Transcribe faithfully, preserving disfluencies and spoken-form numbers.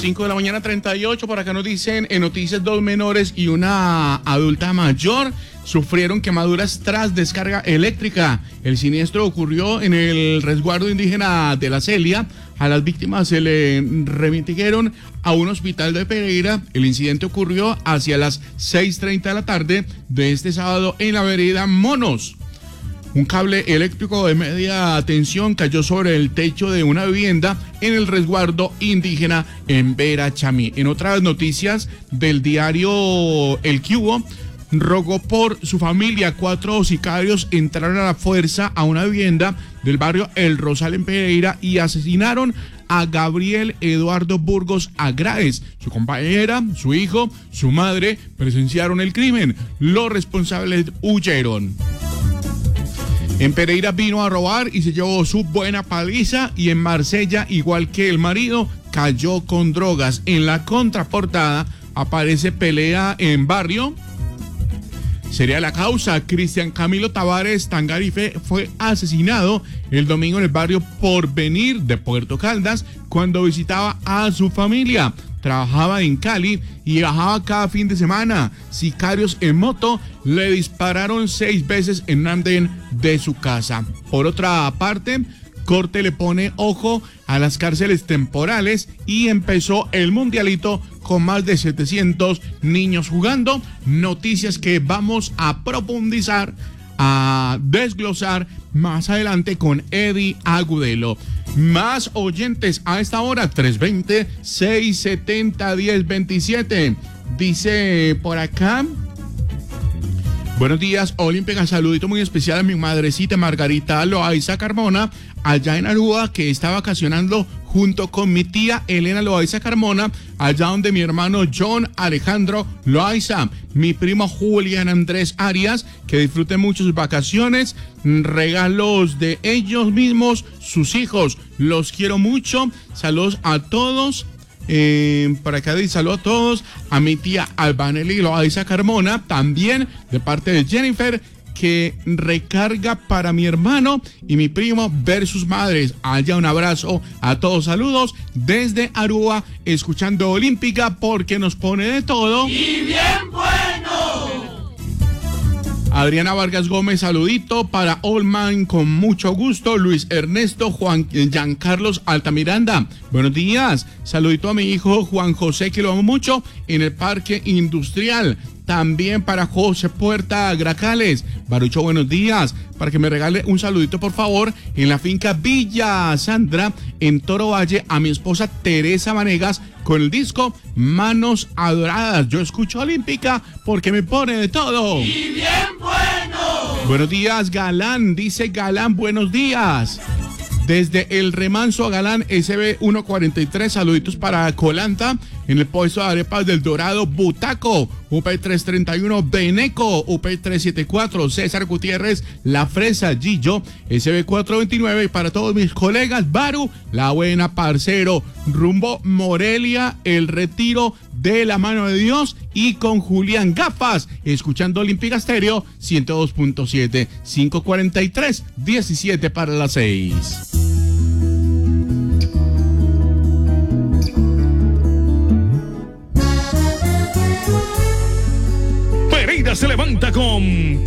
cinco de la mañana, treinta y ocho. Por acá nos dicen en noticias: dos menores y una adulta mayor sufrieron quemaduras tras descarga eléctrica. El siniestro ocurrió en el resguardo indígena de La Celia. A las víctimas se le remitieron a un hospital de Pereira. El incidente ocurrió hacia las seis treinta de la tarde de este sábado en la vereda Monos. Un cable eléctrico de media tensión cayó sobre el techo de una vivienda en el resguardo indígena en Vera Chamí. En otras noticias del diario El Cubo, rogó por su familia. Cuatro sicarios entraron a la fuerza a una vivienda del barrio El Rosal en Pereira y asesinaron a Gabriel Eduardo Burgos Agráez. Su compañera, su hijo, su madre presenciaron el crimen. Los responsables huyeron. En Pereira vino a robar y se llevó su buena paliza, y en Marsella, igual que el marido, cayó con drogas. En la contraportada aparece pelea en barrio. Sería la causa. Cristian Camilo Tavares Tangarife fue asesinado el domingo en el barrio Porvenir de Puerto Caldas cuando visitaba a su familia. Trabajaba en Cali y viajaba cada fin de semana. Sicarios en moto le dispararon seis veces en un andén de su casa. Por otra parte, Corte le pone ojo a las cárceles temporales y empezó el mundialito con más de setecientos niños jugando. Noticias que vamos a profundizar, a desglosar más adelante con Eddie Agudelo. Más oyentes a esta hora, tres veinte, seiscientos setenta, diez veintisiete. Dice por acá: buenos días, Olímpica, saludito muy especial a mi madrecita Margarita Loaiza Carmona, allá en Aruba, que está vacacionando junto con mi tía Elena Loaiza Carmona, allá donde mi hermano John Alejandro Loaiza, mi primo Julián Andrés Arias, que disfruten mucho sus vacaciones, regalos de ellos mismos, sus hijos, los quiero mucho, saludos a todos. Eh, por acá dice saludos a todos, a mi tía Albanelli Loaiza Carmona, también de parte de Jennifer, que recarga para mi hermano y mi primo versus madres. Allá un abrazo a todos, saludos desde Aruba, escuchando Olímpica porque nos pone de todo. ¡Y bien bueno! Adriana Vargas Gómez, saludito para Olman, con mucho gusto. Luis Ernesto Juan Giancarlos Altamiranda, buenos días. Saludito a mi hijo Juan José, que lo amo mucho, en el Parque Industrial. También para José Puerta Gracales. Barucho, buenos días. Para que me regale un saludito, por favor, en la finca Villa Sandra, en Toro Valle, a mi esposa Teresa Vanegas, con el disco Manos Adoradas. Yo escucho Olímpica porque me pone de todo. ¡Y bien bueno! Buenos días, Galán. Dice Galán, buenos días. Desde el Remanso a Galán, S B ciento cuarenta y tres, saluditos para Colanta, en el puesto de arepas del Dorado, Butaco, U P trescientos treinta y uno, Beneco, U P trescientos setenta y cuatro, César Gutiérrez, La Fresa, Gillo, S B cuatrocientos veintinueve, y para todos mis colegas, Baru, La Buena, Parcero, rumbo Morelia, El Retiro, de la mano de Dios, y con Julián Gafas, escuchando Olímpica Estéreo ciento dos punto siete, cinco cuarenta y tres, diecisiete para las seis. Pereira se levanta con